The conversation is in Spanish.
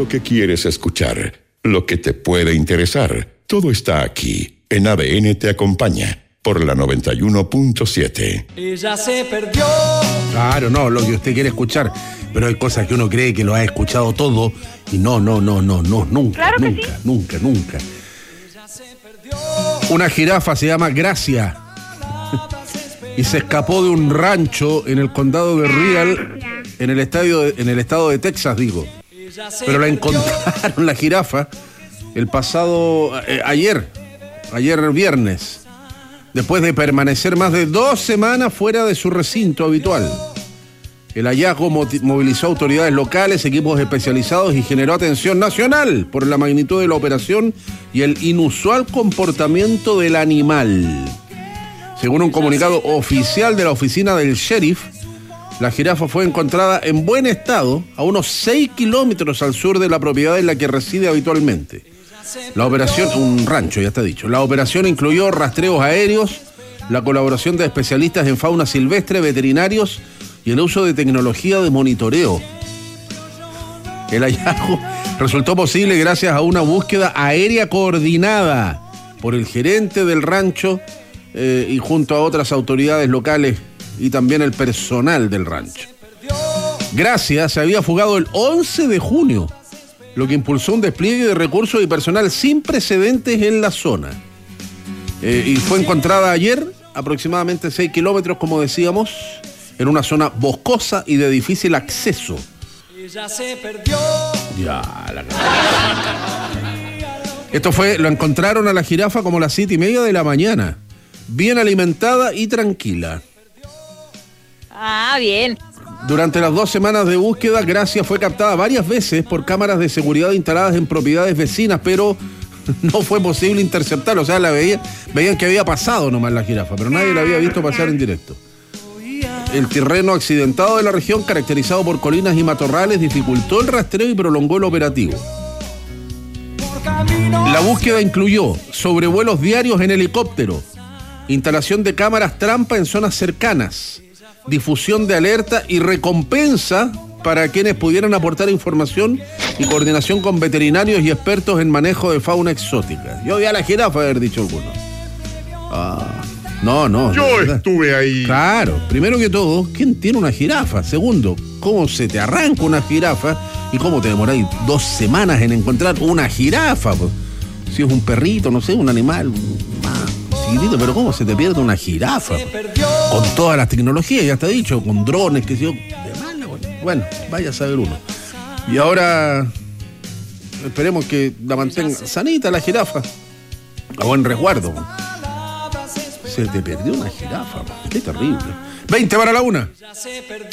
lo que quieres escuchar, lo que te puede interesar. Todo está aquí, en ADN Te Acompaña, por la 91.7. Ella se perdió. Claro, no, lo que usted quiere escuchar. Pero hay cosas que uno cree que lo ha escuchado todo y no, nunca, Claro que nunca, nunca, nunca. Una jirafa se llama Gracia y se escapó de un rancho en el condado de Real, en el estado de Texas, digo. Pero la encontraron, la jirafa, el pasado ayer viernes, después de permanecer más de 2 semanas fuera de su recinto habitual. El hallazgo movilizó autoridades locales, equipos especializados y generó atención nacional por la magnitud de la operación y el inusual comportamiento del animal. Según un comunicado oficial de la oficina del sheriff, la jirafa fue encontrada en buen estado a unos 6 kilómetros al sur de la propiedad en la que reside habitualmente. La operación, un rancho ya está dicho, la operación incluyó rastreos aéreos, la colaboración de especialistas en fauna silvestre, veterinarios y el uso de tecnología de monitoreo. El hallazgo resultó posible gracias a una búsqueda aérea coordinada por el gerente del rancho y junto a otras autoridades locales y también el personal del rancho. Gracia se había fugado el 11 de junio, lo que impulsó un despliegue de recursos y personal sin precedentes en la zona. Y fue encontrada ayer, aproximadamente 6 kilómetros, como decíamos, en una zona boscosa y de difícil acceso. Ella se perdió. Ya, Esto lo encontraron a la jirafa como a las 7:30 de la mañana, bien alimentada y tranquila. Ah, bien. Durante las 2 semanas de búsqueda, Gracia fue captada varias veces por cámaras de seguridad instaladas en propiedades vecinas, pero no fue posible interceptarla. O sea, veían que había pasado nomás la jirafa, pero nadie la había visto pasar en directo. El terreno accidentado de la región, caracterizado por colinas y matorrales, dificultó el rastreo y prolongó el operativo. La búsqueda incluyó sobrevuelos diarios en helicóptero, instalación de cámaras trampa en zonas cercanas, difusión de alerta y recompensa para quienes pudieran aportar información y coordinación con veterinarios y expertos en manejo de fauna exótica. Yo vi a la jirafa, haber dicho alguno. No. Yo estuve ahí. Claro, primero que todo, ¿quién tiene una jirafa? Segundo, ¿cómo se te arranca una jirafa? ¿Y cómo te demoráis 2 semanas en encontrar una jirafa? Pues, si es un perrito, no sé, un animal más chiquitito, pero ¿cómo se te pierde una jirafa? Con todas las tecnologías, ya está dicho, con drones, que sé yo. Bueno, vaya a saber uno. Y ahora esperemos que la mantenga sanita la jirafa, a buen resguardo. Se te perdió una jirafa, qué terrible. 20 para la 1.